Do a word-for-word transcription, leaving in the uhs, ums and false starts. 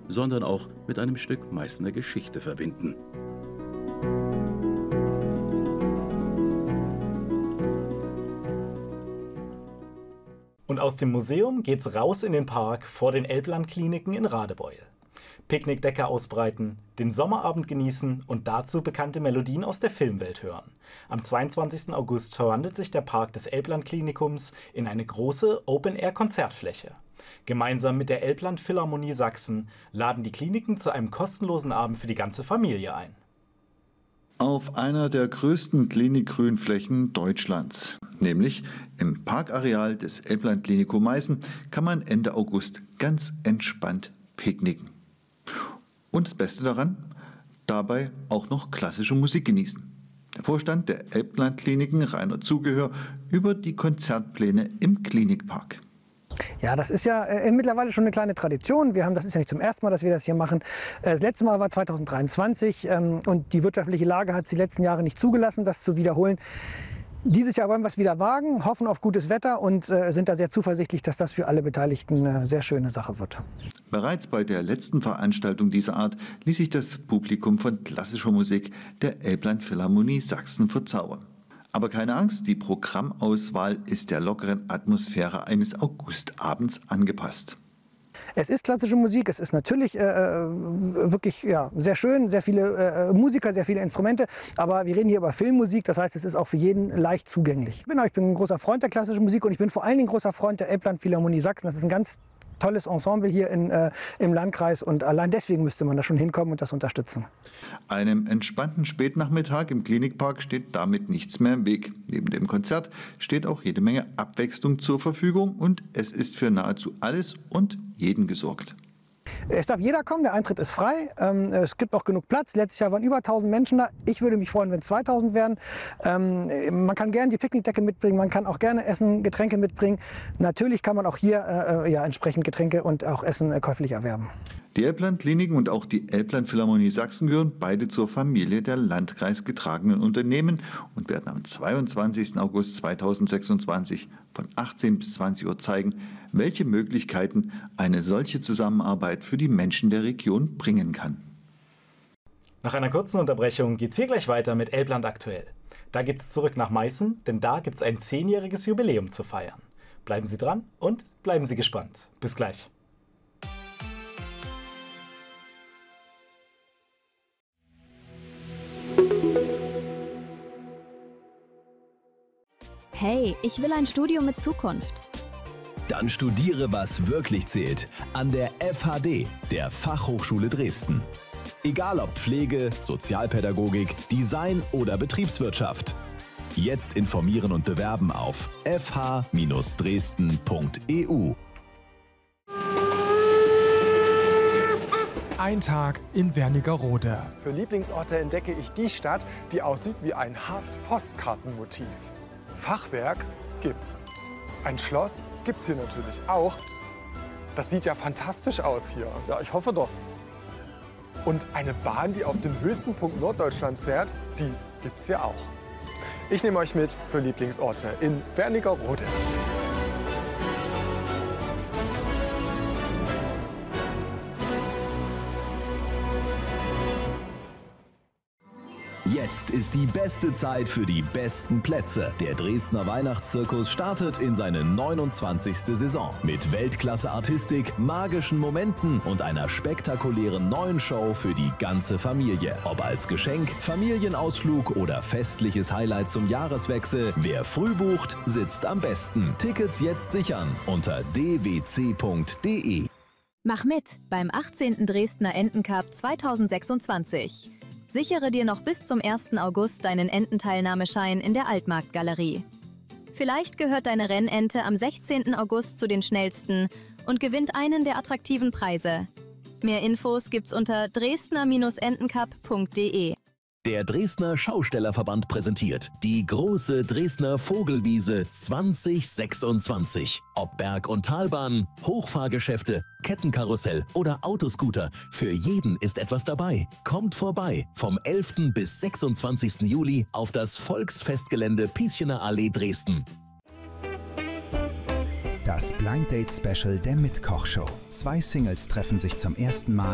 sondern auch mit einem Stück Meißner Geschichte verbinden. Und aus dem Museum geht's raus in den Park vor den Elbland-Kliniken in Radebeul. Picknickdecke ausbreiten, den Sommerabend genießen und dazu bekannte Melodien aus der Filmwelt hören. Am zweiundzwanzigsten August verwandelt sich der Park des Elbland-Klinikums in eine große Open-Air-Konzertfläche. Gemeinsam mit der Elbland Philharmonie Sachsen laden die Kliniken zu einem kostenlosen Abend für die ganze Familie ein. Auf einer der größten Klinikgrünflächen Deutschlands, nämlich im Parkareal des Elbland Klinikum Meißen, kann man Ende August ganz entspannt picknicken. Und das Beste daran, dabei auch noch klassische Musik genießen. Der Vorstand der Elbland Kliniken, Rainer Zugehör, über die Konzertpläne im Klinikpark. Ja, das ist ja äh, mittlerweile schon eine kleine Tradition. Wir haben, das ist ja nicht zum ersten Mal, dass wir das hier machen. Äh, das letzte Mal war zweitausenddreiundzwanzig ähm, und die wirtschaftliche Lage hat es die letzten Jahre nicht zugelassen, das zu wiederholen. Dieses Jahr wollen wir es wieder wagen, hoffen auf gutes Wetter und äh, sind da sehr zuversichtlich, dass das für alle Beteiligten eine sehr schöne Sache wird. Bereits bei der letzten Veranstaltung dieser Art ließ sich das Publikum von klassischer Musik der Elbland Philharmonie Sachsen verzaubern. Aber keine Angst, die Programmauswahl ist der lockeren Atmosphäre eines Augustabends angepasst. Es ist klassische Musik, es ist natürlich äh, wirklich ja, sehr schön, sehr viele äh, Musiker, sehr viele Instrumente, aber wir reden hier über Filmmusik, das heißt, es ist auch für jeden leicht zugänglich. Ich bin, ich bin ein großer Freund der klassischen Musik und ich bin vor allen Dingen großer Freund der Elbland Philharmonie Sachsen. Das ist ein ganz tolles Ensemble hier in, äh, im Landkreis und allein deswegen müsste man da schon hinkommen und das unterstützen. Einem entspannten Spätnachmittag im Klinikpark steht damit nichts mehr im Weg. Neben dem Konzert steht auch jede Menge Abwechslung zur Verfügung und es ist für nahezu alles und jeden gesorgt. Es darf jeder kommen, der Eintritt ist frei. Ähm, es gibt auch genug Platz. Letztes Jahr waren über tausend Menschen da. Ich würde mich freuen, wenn es zweitausend wären. Ähm, man kann gerne die Picknickdecke mitbringen, man kann auch gerne Essen, Getränke mitbringen. Natürlich kann man auch hier äh, ja, entsprechend Getränke und auch Essen äh, käuflich erwerben. Die Elbland Kliniken und auch die Elbland Philharmonie Sachsen gehören beide zur Familie der landkreisgetragenen Unternehmen und werden am zweiundzwanzigsten August zweitausendsechsundzwanzig von achtzehn bis zwanzig Uhr zeigen, welche Möglichkeiten eine solche Zusammenarbeit für die Menschen der Region bringen kann. Nach einer kurzen Unterbrechung geht's hier gleich weiter mit Elbland aktuell. Da geht's zurück nach Meißen, denn da gibt's ein zehnjähriges Jubiläum zu feiern. Bleiben Sie dran und bleiben Sie gespannt. Bis gleich. Hey, ich will ein Studium mit Zukunft. Dann studiere, was wirklich zählt, an der F H D, der Fachhochschule Dresden. Egal ob Pflege, Sozialpädagogik, Design oder Betriebswirtschaft. Jetzt informieren und bewerben auf f h Bindestrich dresden Punkt e u. Ein Tag in Wernigerode. Für Lieblingsorte entdecke ich die Stadt, die aussieht wie ein Harz-Postkartenmotiv. Fachwerk gibt's. Ein Schloss gibt's hier natürlich auch. Das sieht ja fantastisch aus hier. Ja, ich hoffe doch. Und eine Bahn, die auf dem höchsten Punkt Norddeutschlands fährt, die gibt's hier auch. Ich nehme euch mit für Lieblingsorte in Wernigerode. Jetzt ist die beste Zeit für die besten Plätze. Der Dresdner Weihnachtszirkus startet in seine neunundzwanzigste Saison. Mit Weltklasse-Artistik, magischen Momenten und einer spektakulären neuen Show für die ganze Familie. Ob als Geschenk, Familienausflug oder festliches Highlight zum Jahreswechsel, wer früh bucht, sitzt am besten. Tickets jetzt sichern unter d w c punkt d e. Mach mit beim achtzehnten Dresdner Entencup zweitausendsechsundzwanzig. Sichere dir noch bis zum ersten August deinen Ententeilnahmeschein in der Altmarktgalerie. Vielleicht gehört deine Rennente am sechzehnten August zu den schnellsten und gewinnt einen der attraktiven Preise. Mehr Infos gibt's unter dresdner entencup punkt d e. Der Dresdner Schaustellerverband präsentiert die große Dresdner Vogelwiese zwanzig sechsundzwanzig. Ob Berg- und Talbahn, Hochfahrgeschäfte, Kettenkarussell oder Autoscooter, für jeden ist etwas dabei. Kommt vorbei vom elften bis sechsundzwanzigsten Juli auf das Volksfestgelände Pieschener Allee Dresden. Das Blind Date Special der Mitkoch-Show. Zwei Singles treffen sich zum ersten Mal